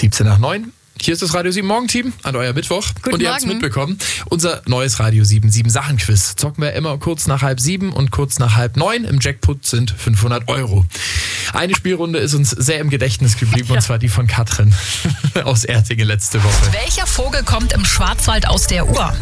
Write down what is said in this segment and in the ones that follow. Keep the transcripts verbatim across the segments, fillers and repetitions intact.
siebzehn nach neun. Hier ist das Radio sieben Morgenteam an euer Mittwoch. Guten und ihr habt es Morgen. mitbekommen, unser neues Radio sieben sieben Sachen Quiz. Zocken wir immer kurz nach halb sieben und kurz nach halb neun. Im Jackpot sind fünfhundert Euro. Eine Spielrunde ist uns sehr im Gedächtnis geblieben, Ja. und zwar die von Katrin aus Ertingen letzte Woche. Welcher Vogel kommt im Schwarzwald aus der Uhr?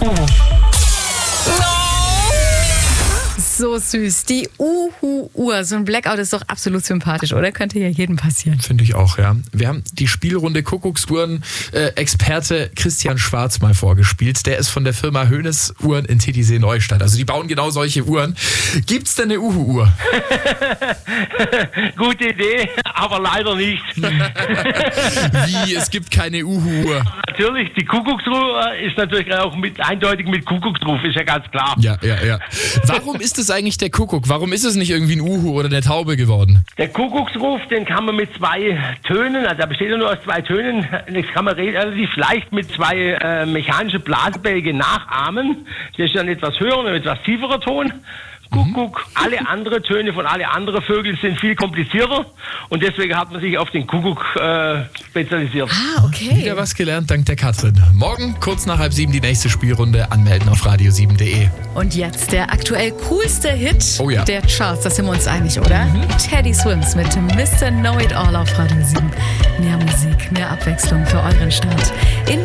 So süß. Die Uhu-Uhr. So ein Blackout ist doch absolut sympathisch, oder? Könnte ja jedem passieren. Finde ich auch, ja. Wir haben die Spielrunde Kuckucksuhren-Experte Christian Schwarz mal vorgespielt. Der ist von der Firma Hoeneß Uhren in Titisee Neustadt. Also die bauen genau solche Uhren. Gibt's denn eine Uhu-Uhr? Gute Idee, aber leider nicht. Wie? Es gibt keine Uhu-Uhr. Natürlich, die Kuckucksuhr ist natürlich auch mit, eindeutig mit Kuckucksruf, ist ja ganz klar. Ja, ja, ja. Warum ist es eigentlich der Kuckuck? Warum ist es nicht irgendwie ein Uhu oder eine Taube geworden? Der Kuckucksruf, den kann man mit zwei Tönen, also er besteht ja nur aus zwei Tönen, das kann man relativ leicht mit zwei äh, mechanischen Blasbälgen nachahmen. Das ist ein etwas höherer und ein etwas tieferer Ton. Kuckuck. Alle anderen Töne von alle anderen Vögeln sind viel komplizierter und deswegen hat man sich auf den Kuckuck äh, spezialisiert. Ah, okay. Wieder was gelernt dank der Katrin. Morgen kurz nach halb sieben die nächste Spielrunde. Anmelden auf radio sieben punkt de. Und jetzt der aktuell coolste Hit Oh ja. der Charts. Da sind wir uns einig, oder? Teddy Swims mit Mister Know It All auf Radio sieben. Mehr Musik, mehr Abwechslung für euren Start in